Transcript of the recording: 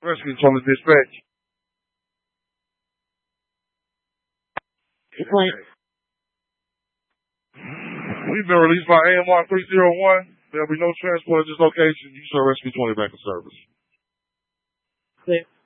Rescue 20 dispatch. Point. We've been released by AMR 301. There'll be no transport at this location. You show Rescue 20 back in service. Clear.